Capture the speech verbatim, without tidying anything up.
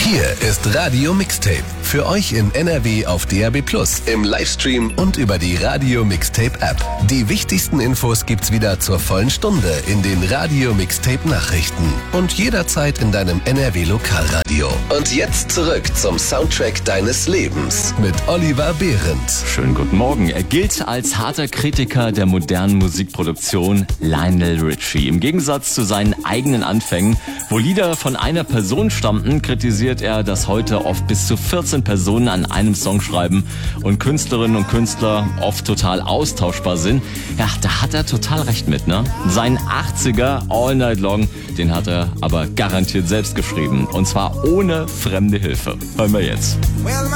Hier ist Radio Mixtape. Für euch in N R W auf D A B plus, im Livestream und über die Radio Mixtape App. Die wichtigsten Infos gibt's wieder zur vollen Stunde in den Radio Mixtape Nachrichten und jederzeit in deinem N R W Lokalradio. Und jetzt zurück zum Soundtrack deines Lebens mit Oliver Behrendt. Schönen guten Morgen. Er gilt als harter Kritiker der modernen Musikproduktion, Lionel Richie. Im Gegensatz zu seinen eigenen Anfängen, wo Lieder von einer Person stammten, kritisiert er, dass heute oft bis zu vierzehn Personen an einem Song schreiben und Künstlerinnen und Künstler oft total austauschbar sind. Ja, da hat er total recht mit, ne? Seinen achtziger All Night Long, den hat er aber garantiert selbst geschrieben. Und zwar ohne fremde Hilfe. Hören wir jetzt.